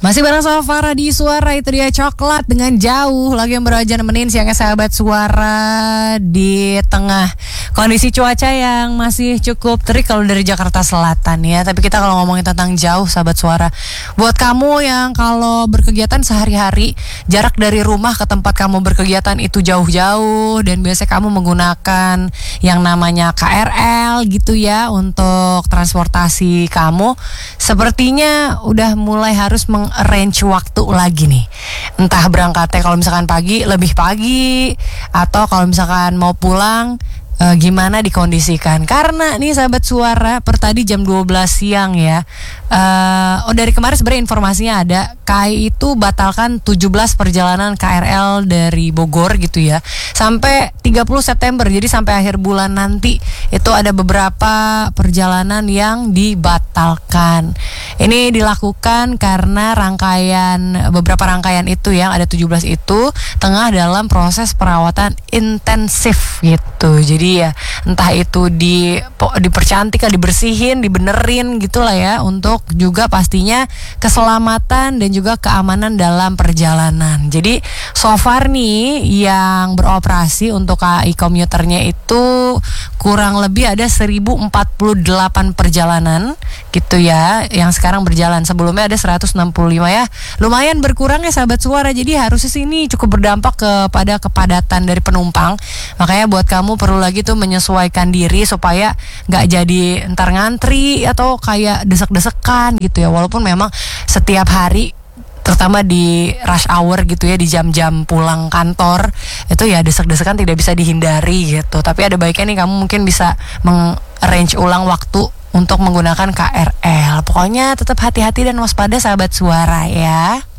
Masih bareng sama Farah di Suara, itu dia Coklat dengan Jauh. Lagu yang baru aja nemenin siangnya sahabat Suara di tengah kondisi cuaca yang masih cukup terik kalau dari Jakarta Selatan ya. Tapi kita kalau ngomongin tentang jauh sahabat Suara, buat kamu yang kalau berkegiatan sehari-hari, jarak dari rumah ke tempat kamu berkegiatan itu jauh-jauh, dan biasanya kamu menggunakan yang namanya KRL gitu ya untuk transportasi kamu, sepertinya udah mulai harus arrange waktu lagi nih. Entah berangkatnya kalau misalkan pagi, lebih pagi, atau kalau misalkan mau pulang gimana dikondisikan. Karena nih sahabat Suara, per tadi jam 12 siang ya, dari kemarin sebenarnya informasinya ada, KAI itu batalkan 17 perjalanan KRL dari Bogor gitu ya, sampai 30 September. Jadi sampai akhir bulan nanti itu ada beberapa perjalanan yang dibatalkan. Ini dilakukan karena beberapa rangkaian itu yang ada 17 itu tengah dalam proses perawatan intensif gitu. Jadi ya entah itu dipercantik, dibersihin, dibenerin gitulah ya, untuk juga pastinya keselamatan dan juga keamanan dalam perjalanan. Jadi so far nih yang beroperasi untuk KAI komuternya itu kurang lebih ada 1048 perjalanan gitu ya yang sekarang berjalan. Sebelumnya ada 165 ya. Lumayan berkurang ya sahabat Suara. Jadi harusnya sini cukup berdampak kepada kepadatan dari penumpang. Makanya buat kamu perlu lagi tuh menyesuaikan diri supaya nggak jadi ntar ngantri atau kayak desek-desekan gitu ya. Walaupun memang setiap hari, terutama di rush hour gitu ya, di jam-jam pulang kantor, itu ya desek-desekan tidak bisa dihindari gitu. Tapi ada baiknya nih kamu mungkin bisa arrange ulang waktu untuk menggunakan KRL. Pokoknya tetap hati-hati dan waspada sahabat Suara ya.